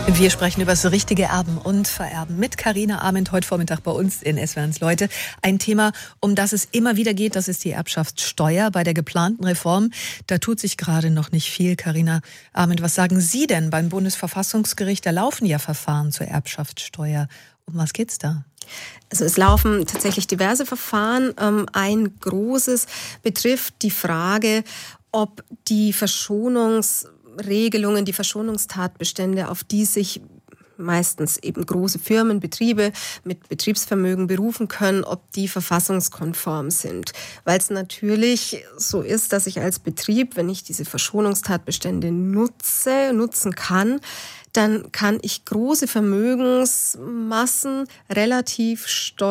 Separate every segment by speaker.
Speaker 1: Wir sprechen über das richtige Erben und Vererben mit Carina Arment heute Vormittag bei uns in SWR1 Leute. Ein Thema, um das es immer wieder geht, das ist die Erbschaftssteuer. Bei der geplanten Reform, da tut sich gerade noch nicht viel. Carina Arment, was sagen Sie denn beim Bundesverfassungsgericht? Da laufen ja Verfahren zur Erbschaftssteuer. Um was geht's da?
Speaker 2: Also es laufen tatsächlich diverse Verfahren. Ein großes betrifft die Frage, ob die Verschonungsregelungen, die Verschonungstatbestände, auf die sich meistens eben große Firmen, Betriebe mit Betriebsvermögen berufen können, ob die verfassungskonform sind. Weil es natürlich so ist, dass ich als Betrieb, wenn ich diese Verschonungstatbestände nutzen kann, dann kann ich große Vermögensmassen relativ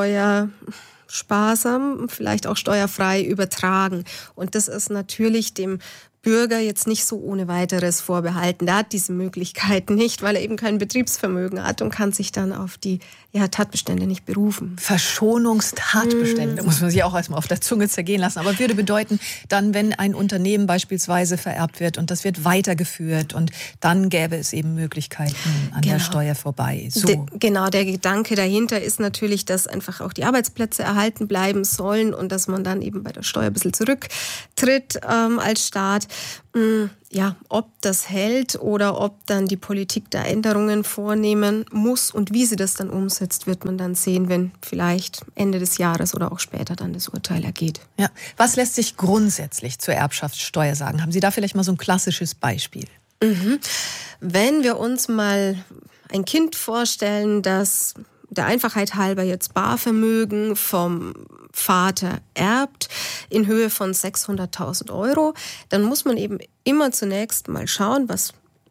Speaker 2: steuersparsam, vielleicht auch steuerfrei übertragen. Und das ist natürlich dem Bürger jetzt nicht so ohne weiteres vorbehalten. Der hat diese Möglichkeit nicht, weil er eben kein Betriebsvermögen hat und kann sich dann auf die Tatbestände nicht berufen.
Speaker 1: Verschonungstatbestände muss man sich auch erstmal auf der Zunge zergehen lassen. Aber würde bedeuten, dann, wenn ein Unternehmen beispielsweise vererbt wird und das wird weitergeführt und dann gäbe es eben Möglichkeiten an der Steuer vorbei. So.
Speaker 2: Genau, der Gedanke dahinter ist natürlich, dass einfach auch die Arbeitsplätze erhalten bleiben sollen und dass man dann eben bei der Steuer ein bisschen zurücktritt als Staat. Ja, ob das hält oder ob dann die Politik da Änderungen vornehmen muss und wie sie das dann umsetzt, wird man dann sehen, wenn vielleicht Ende des Jahres oder auch später dann das Urteil ergeht.
Speaker 1: Ja. Was lässt sich grundsätzlich zur Erbschaftssteuer sagen? Haben Sie da vielleicht mal so ein klassisches Beispiel?
Speaker 2: Wenn wir uns mal ein Kind vorstellen, das der Einfachheit halber jetzt Barvermögen vom Vater erbt in Höhe von 600.000 €, dann muss man eben immer zunächst mal schauen, was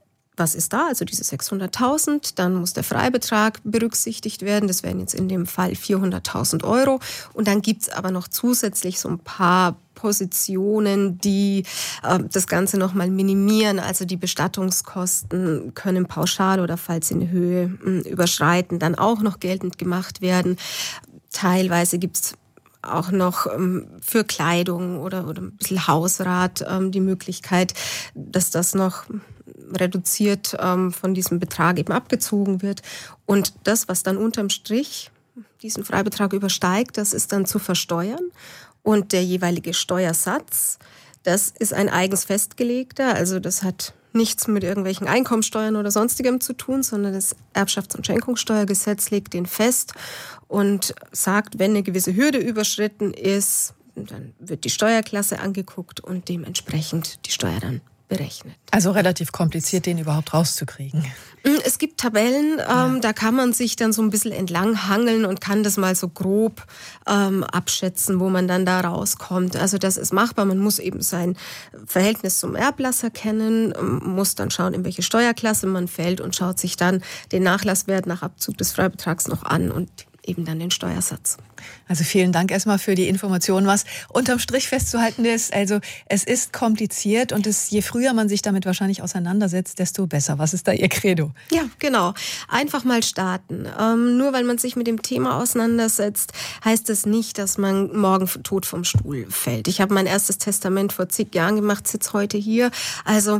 Speaker 2: ist da, also diese 600.000, dann muss der Freibetrag berücksichtigt werden, das wären jetzt in dem Fall 400.000 € und dann gibt's aber noch zusätzlich so ein paar Positionen, die das Ganze nochmal minimieren, also die Bestattungskosten können pauschal oder falls sie eine Höhe überschreiten, dann auch noch geltend gemacht werden. Teilweise gibt's auch noch für Kleidung oder ein bisschen Hausrat die Möglichkeit, dass das noch reduziert von diesem Betrag eben abgezogen wird. Und das, was dann unterm Strich diesen Freibetrag übersteigt, das ist dann zu versteuern. Und der jeweilige Steuersatz, das ist ein eigens festgelegter, also das hat nichts mit irgendwelchen Einkommensteuern oder sonstigem zu tun, sondern das Erbschafts- und Schenkungssteuergesetz legt den fest und sagt, wenn eine gewisse Hürde überschritten ist, dann wird die Steuerklasse angeguckt und dementsprechend die Steuer dann berechnet.
Speaker 1: Also relativ kompliziert, den überhaupt rauszukriegen.
Speaker 2: Es gibt Tabellen, da kann man sich dann so ein bisschen entlang hangeln und kann das mal so grob abschätzen, wo man dann da rauskommt. Also das ist machbar. Man muss eben sein Verhältnis zum Erblasser kennen, muss dann schauen, in welche Steuerklasse man fällt und schaut sich dann den Nachlasswert nach Abzug des Freibetrags noch an und eben dann den Steuersatz.
Speaker 1: Also vielen Dank erstmal für die Information. Was unterm Strich festzuhalten ist, also es ist kompliziert und je früher man sich damit wahrscheinlich auseinandersetzt, desto besser. Was ist da Ihr Credo?
Speaker 2: Ja, genau. Einfach mal starten. Nur weil man sich mit dem Thema auseinandersetzt, heißt es nicht, dass man morgen tot vom Stuhl fällt. Ich habe mein erstes Testament vor zig Jahren gemacht, sitze heute hier. Also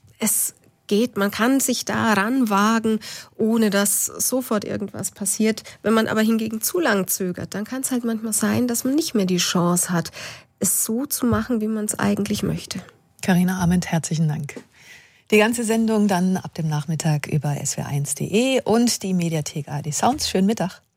Speaker 2: es geht, man kann sich da ranwagen, ohne dass sofort irgendwas passiert. Wenn man aber hingegen zu lang zögert, dann kann es halt manchmal sein, dass man nicht mehr die Chance hat, es so zu machen, wie man es eigentlich möchte.
Speaker 1: Carina Arment, herzlichen Dank. Die ganze Sendung dann ab dem Nachmittag über swr1.de und die Mediathek ARD Sounds. Schönen Mittag.